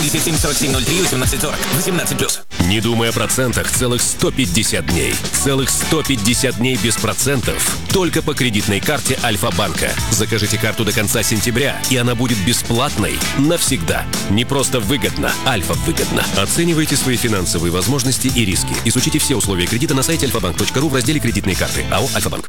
474703 1840. 18+. Не думай о процентах целых 150 дней. Целых 150 дней без процентов. Только по кредитной карте Альфа-банка. Закажите карту до конца сентября, и она будет бесплатной навсегда. Не просто выгодно, Альфа-выгодно. Оценивайте свои финансовые возможности и риски. Изучите все условия кредита на сайте alfabank.ru в разделе «Кредитные карты». АО «Альфа-банк».